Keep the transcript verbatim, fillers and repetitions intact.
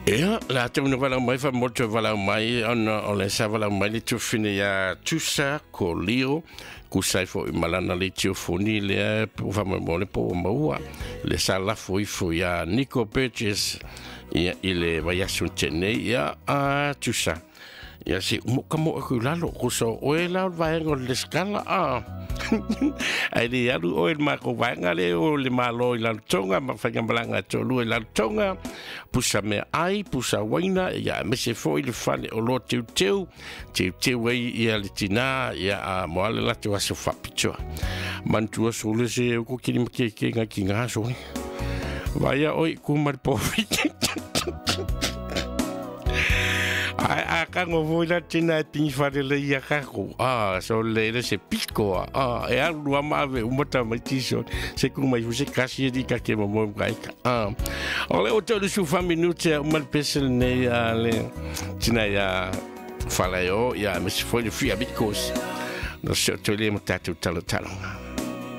Ja, laten we nog wel een van moeten wel een mij en alleen sa wel een mij te vinden ja tussa colio kusai fo malana le tio foni le va me mole po maua le sala foi foi ya Nico Burgess ya ile vaya suntene ya a tussa ya si mo kamo ko lalo ko so o la va ngol le scala a ai le alu o el mako vanga le o le malo la tonga ma fa ngambalanga to lu la tonga pusa me ai pusa waina ya me se foi le fale o lo teu teu teu teu wei ia le tina ya a mo le la tu aso fa picho man tu aso le se ko kini ke ke nga ki nga so vaya oi ku mar po a ka ngo voila tina tin fare le ia ka ko ah so le le se pico ah e a lu ama ve un mota mai tiso se ku mai se kasi di ka ke mo mo ka ah ole o to su fa minute mal pesel ne ale tina ya fala yo ya me se foi de fia bicos no se to le mo tatu talo talo